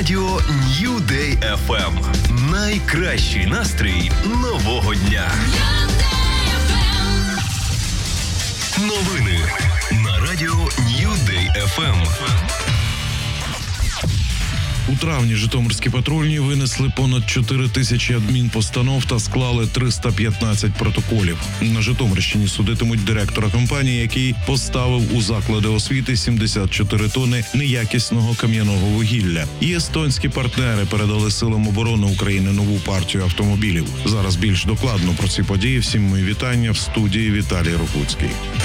Радіо New Day FM. Найкращий настрій нового дня. Новини на Радіо New Day FM. У травні житомирські патрульні винесли понад 4 тисячі адмінпостанов та склали 315 протоколів. На Житомирщині судитимуть директора компанії, який поставив у заклади освіти 74 тони неякісного кам'яного вугілля. І естонські партнери передали силам оборони України нову партію автомобілів. Зараз більш докладно про ці події. Всім мої вітання в студії Віталій Рохуцький.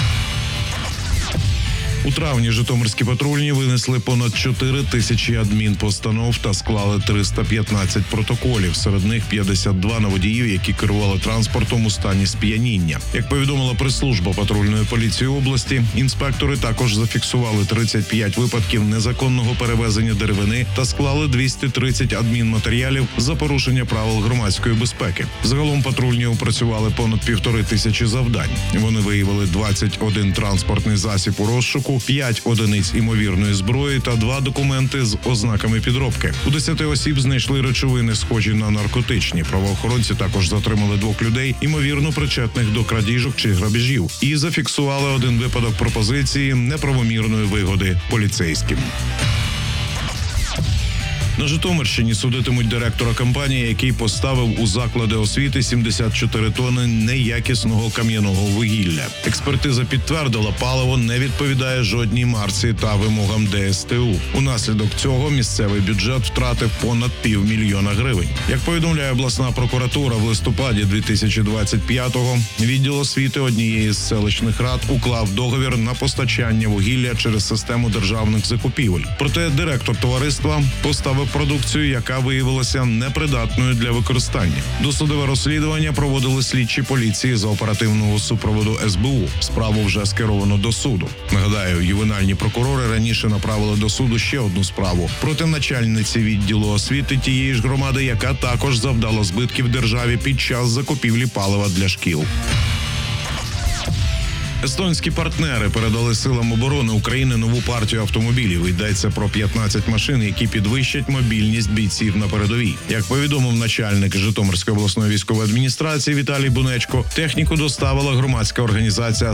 У травні житомирські патрульні винесли понад 4 тисячі адмінпостанов та склали 315 протоколів. Серед них 52 на водіїв, які керували транспортом у стані сп'яніння. Як повідомила прес-служба патрульної поліції області, інспектори також зафіксували 35 випадків незаконного перевезення деревини та склали 230 адмінматеріалів за порушення правил громадської безпеки. Загалом патрульні опрацювали понад 1500 завдань. Вони виявили 21 транспортний засіб у розшуку, 5 одиниць імовірної зброї та 2 документи з ознаками підробки. У 10 осіб знайшли речовини, схожі на наркотичні. Правоохоронці також затримали 2 людей, імовірно причетних до крадіжок чи грабежів, і зафіксували 1 випадок пропозиції неправомірної вигоди поліцейським. На Житомирщині судитимуть директора компанії, який поставив у заклади освіти 74 тони неякісного кам'яного вугілля. Експертиза підтвердила, паливо не відповідає жодній марці та вимогам ДСТУ. Унаслідок цього місцевий бюджет втратив понад 500 000 гривень. Як повідомляє обласна прокуратура, в листопаді 2025-го відділ освіти однієї з селищних рад уклав договір на постачання вугілля через систему державних закупівель. Проте директор товариства поставив продукцію, яка виявилася непридатною для використання. Досудове розслідування проводили слідчі поліції за оперативного супроводу СБУ. Справу вже скеровано до суду. Нагадаю, ювенальні прокурори раніше направили до суду ще одну справу проти начальниці відділу освіти тієї ж громади, яка також завдала збитків державі під час закупівлі палива для шкіл. Естонські партнери передали силам оборони України нову партію автомобілів. Йдеться про 15 машин, які підвищать мобільність бійців на передовій. Як повідомив начальник Житомирської обласної військової адміністрації Віталій Бунечко, техніку доставила громадська організація